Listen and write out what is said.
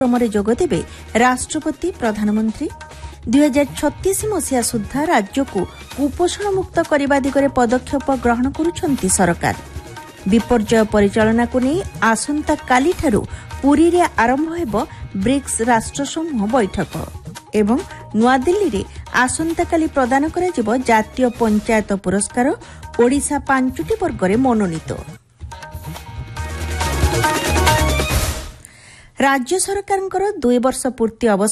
कार्यक्रमରେ ଯୋଗଦେବେ ରାଷ୍ଟ୍ରପତି ପ୍ରଧାନମନ୍ତ୍ରୀ 2036 ମସିହା ସୁଦ୍ଧା ରାଜ୍ୟକୁ କୁପୋଷଣ ମୁକ୍ତ କରିବା ଦିଗରେ ପଦକ୍ଷେପ ଗ୍ରହଣ କରୁଛନ୍ତି ସରକାର। ବିପର୍ଯ୍ୟୟ ପରିଚାଳନାକୁ ନେଇ ଆସନ୍ତାକାଲିଠାରୁ ପୁରୀରେ ଆରମ୍ଭ ହେବ ବ୍ରିକ୍ସ ରାଷ୍ଟ୍ରସମୂହ ବୈଠକ ଏବଂ ନୂଆଦିଲ୍ଲୀରେ ଆସନ୍ତାକାଲି ପ୍ରଦାନ କରାଯିବ ଜାତୀୟ ପଞ୍ଚାୟତ ପୁରସ୍କାର। ଓଡ଼ିଶା 5ଟି ବର୍ଗରେ ମନୋନୀତ। ରାଜ୍ୟ ସରକାରଙ୍କର 2 ବର୍ଷ ପୂର୍ତ୍ତି ଅବସର